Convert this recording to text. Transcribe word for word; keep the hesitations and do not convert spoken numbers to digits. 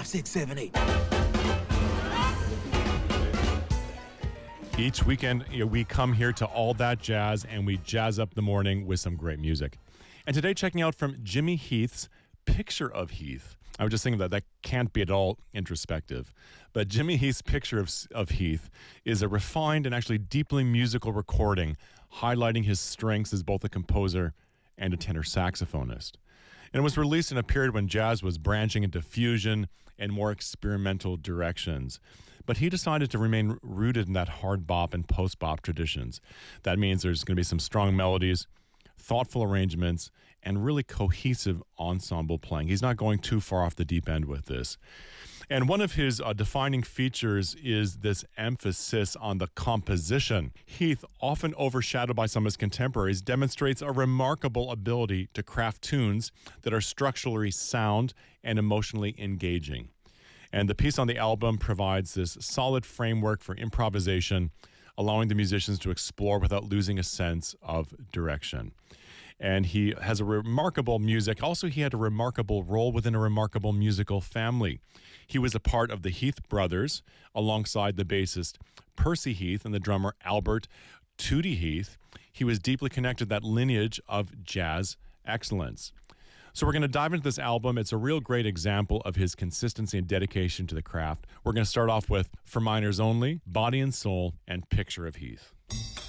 six, seven, eight. Each weekend, you know, we come here to All That Jazz and we jazz up the morning with some great music. And today, checking out from Jimmy Heath's Picture of Heath. I was just thinking that that can't be at all introspective. But Jimmy Heath's Picture of, of Heath is a refined and actually deeply musical recording, highlighting his strengths as both a composer and a tenor saxophonist. And it was released in a period when jazz was branching into fusion and more experimental directions. But he decided to remain rooted in that hard bop and post bop traditions. That means there's going to be some strong melodies, thoughtful arrangements, and really cohesive ensemble playing. He's not going too far off the deep end with this. And one of his uh, defining features is this emphasis on the composition. Heath, often overshadowed by some of his contemporaries, demonstrates a remarkable ability to craft tunes that are structurally sound and emotionally engaging. And the piece on the album provides this solid framework for improvisation, allowing the musicians to explore without losing a sense of direction. And he has a remarkable music. Also, he had a remarkable role within a remarkable musical family. He was a part of the Heath brothers alongside the bassist Percy Heath and the drummer Albert Tootie Heath. He was deeply connected to that lineage of jazz excellence. So we're going to dive into this album. It's a real great example of his consistency and dedication to the craft. We're going to start off with For Minors Only, Body and Soul, and Picture of Heath.